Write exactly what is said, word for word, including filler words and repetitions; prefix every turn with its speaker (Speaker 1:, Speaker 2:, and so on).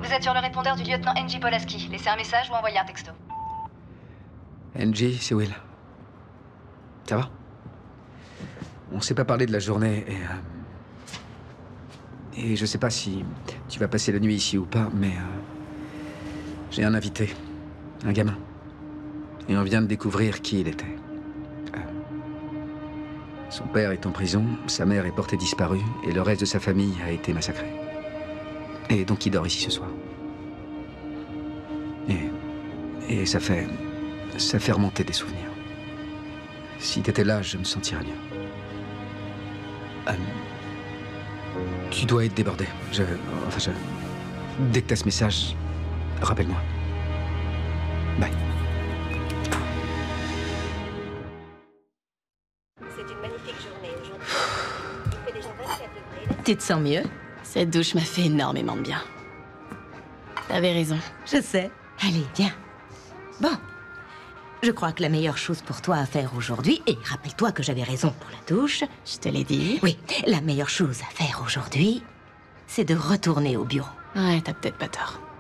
Speaker 1: Vous êtes sur le répondeur du lieutenant Angie Polaski. Laissez un message ou envoyez un texto.
Speaker 2: Angie, c'est Will. Ça va? On s'est pas parlé de la journée et... Euh... Et je sais pas si tu vas passer la nuit ici ou pas, mais... Euh... J'ai un invité. Un gamin. Et on vient de découvrir qui il était. Euh... Son père est en prison, sa mère est portée disparue, et le reste de sa famille a été massacré. Et donc il dort ici ce soir. Et... Et ça fait... Ça fait remonter des souvenirs. Si t'étais là, je me sentirais mieux. Euh, tu dois être débordé. Je... Enfin, je... Dès que t'as ce message, rappelle-moi. Bye.
Speaker 3: C'est une magnifique journée aujourd'hui. Il fait déjà vingt-quatre degrés.
Speaker 4: Tu te sens mieux?
Speaker 5: Cette douche m'a fait énormément de bien. T'avais raison.
Speaker 4: Je sais. Allez, viens. Bon. Je crois que la meilleure chose pour toi à faire aujourd'hui, et rappelle-toi que j'avais raison pour la douche...
Speaker 5: Je te l'ai dit.
Speaker 4: Oui, la meilleure chose à faire aujourd'hui, c'est de retourner au bureau.
Speaker 5: Ouais, t'as peut-être pas tort.